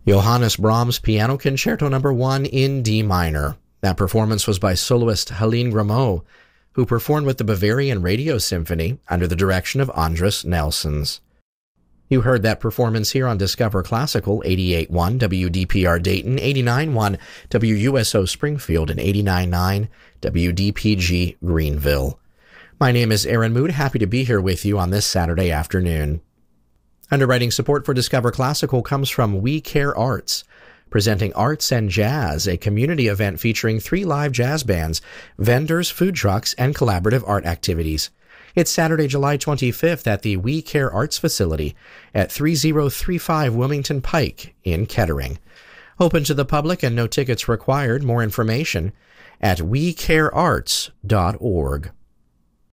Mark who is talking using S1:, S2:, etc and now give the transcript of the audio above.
S1: Johannes Brahms Piano Concerto No. 1 in D minor. That performance was by soloist Helene Grimaud, who performed with the Bavarian Radio Symphony under the direction of Andras Nelsons. You heard that performance here on Discover Classical, 88.1 WDPR Dayton, 89.1 WUSO Springfield, and 89.9 WDPG Greenville. My name is Aaron Mood, happy to be here with you on this Saturday afternoon. Underwriting support for Discover Classical comes from We Care Arts, presenting Arts and Jazz, a community event featuring 3 live jazz bands, vendors, food trucks, and collaborative art activities. It's Saturday, July 25th at the We Care Arts facility at 3035 Wilmington Pike in Kettering. Open to the public and no tickets required. More information at wecarearts.org.